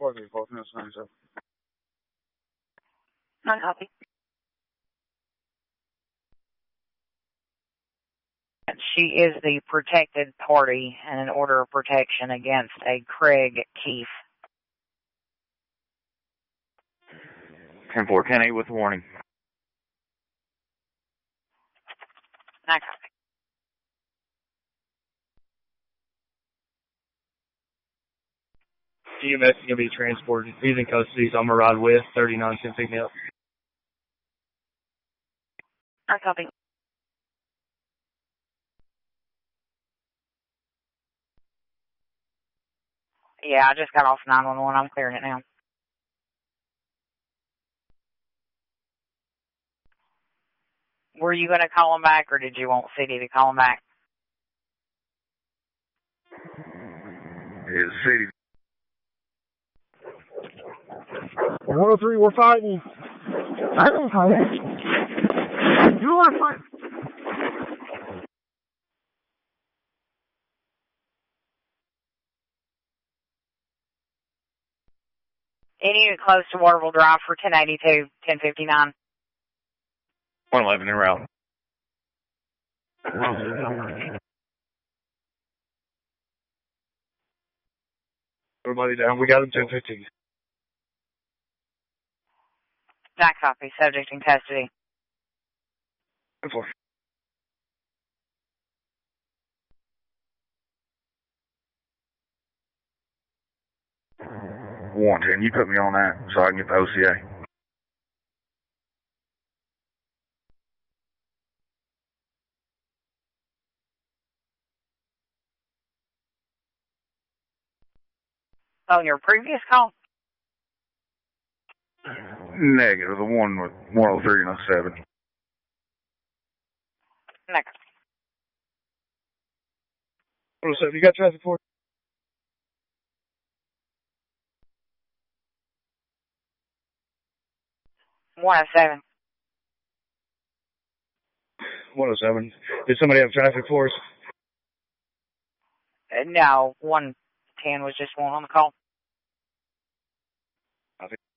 434, no signs of. Non copy. She is the protected party and an order of protection against a Craig Keefe. 10-4, 10-8 with warning. Non copy. EMS is going to be transported. He's in custody, so I'm going to ride with 39, 10, pick me up. Non copy. Yeah, I just got off 911. I'm clearing it now. Were you going to call him back, or did you want City to call him back? It's City. 103, we're fighting. I don't fight. You want to fight? Any unit close to Waterville Drive for 1082, 1059. 111 en route. Everybody down. We got him 1015. That copy. Subject in custody. 10-4. One 10, you put me on that so I can get the OCA. On your previous call? Negative, the one with 103 and 07. Next. 107, you got traffic for? 107. 107. Did somebody have traffic for us? No, 110 was just one on the call. I think